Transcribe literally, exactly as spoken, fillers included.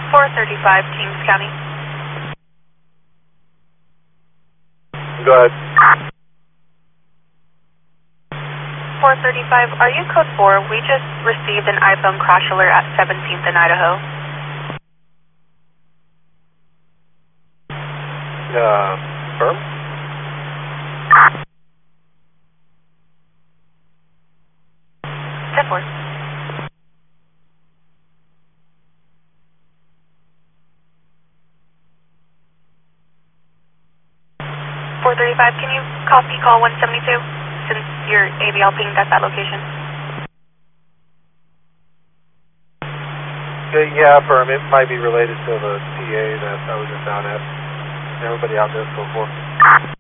four thirty-five, Kings County. Go ahead. four thirty-five, are you code four? We just received an iPhone crash alert at seventeenth in Idaho. Uh, firm? ten four. four thirty-five, can you copy call one seventy-two since your A B L pinged at that location? Uh, yeah, firm. It might be related to the P A that I was just down at. Everybody out there is code four.